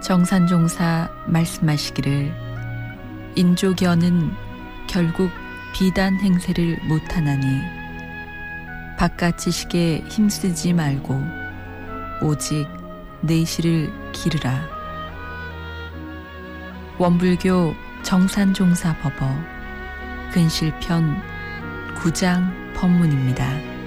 정산종사 말씀하시기를 인조견은 결국 비단 행세를 못하나니 바깥 지식에 힘쓰지 말고 오직 내실을 기르라. 원불교 정산종사 법어 근실편 9장 법문입니다.